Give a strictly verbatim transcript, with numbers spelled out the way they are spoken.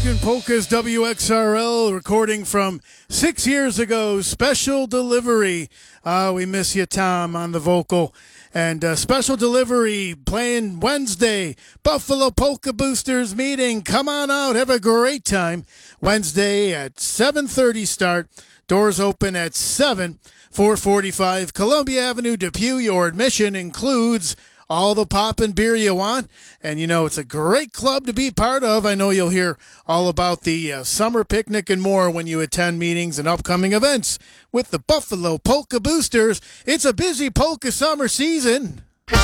In Polka's W X R L, recording from six years ago, Special Delivery. Uh, we miss you, Tom, on the vocal. And uh, Special Delivery playing Wednesday, Buffalo Polka Boosters meeting. Come on out, have a great time. Wednesday at seven thirty start. Doors open at seven. four forty-five Columbia Avenue, Depew. Your admission includes all the pop and beer you want. And, you know, it's a great club to be part of. I know you'll hear all about the uh, summer picnic and more when you attend meetings and upcoming events with the Buffalo Polka Boosters. It's a busy polka summer season.